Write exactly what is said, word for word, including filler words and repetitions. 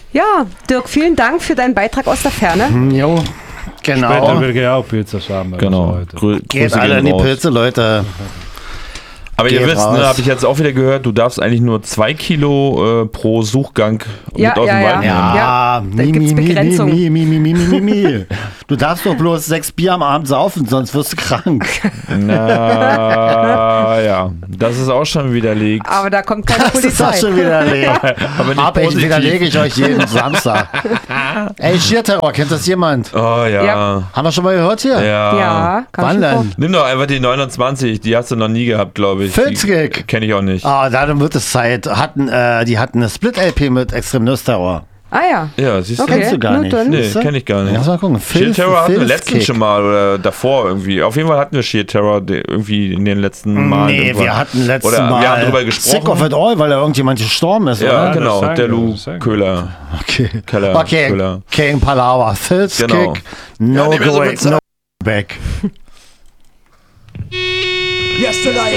Ja, Dirk, vielen Dank für deinen Beitrag aus der Ferne. Hm, jo, genau. Später will ich auch Pizza schaben. Genau. Grü- Geht alle in die Pilze, Leute. Aber ihr Geht wisst, raus. ne, habe ich jetzt auch wieder gehört, du darfst eigentlich nur zwei Kilo äh, pro Suchgang Ja, mit aus ja, dem ja. Wald nehmen. Ja, Ja, da mi, gibt's mi, mi, Begrenzung. mi, mi, mi, mi, mi, mi, mi. Du darfst doch bloß sechs Bier am Abend saufen, sonst wirst du krank. Na ja, das ist auch schon widerlegt. Aber da kommt keine Das ist auch Polizei. schon widerlegt. Aber nicht Aber ich positiv. widerlege ich euch jeden Samstag. Ey, Sheer-Terror, kennt das jemand? Oh ja. Ja. Haben wir schon mal gehört hier? Ja. Ja, kann Wann ich mir denn? Nimm doch einfach die neunundzwanzig, die hast du noch nie gehabt, glaube ich. Filzkick. Kenne ich auch nicht. Ah, dann wird es Zeit. Hatten, äh, die hatten eine Split-L P mit Extrem Nuss-Terror. Ah ja. Ja, siehst du? Okay. Kennst du gar nur nicht. dann. Nee, Siehst du? kenne ich gar nicht. Lass mal gucken. Sheer Filz- Terror hatten wir Filzkick. letztens schon mal oder davor irgendwie. Auf jeden Fall hatten wir Sheer Terror de- irgendwie in den letzten Malen. Nee, irgendwann. wir hatten letztes oder Mal wir haben drüber gesprochen. Sick of it all, weil da irgendjemand gestorben ist, Ja, oder? genau, das sagen der wir, Lou das sagen wir. Köhler. Okay. Keller, okay, Köhler. King Palawa. Filzkick. Genau. No Ja, nicht mehr so going, viel Zeit. no back. Yesterday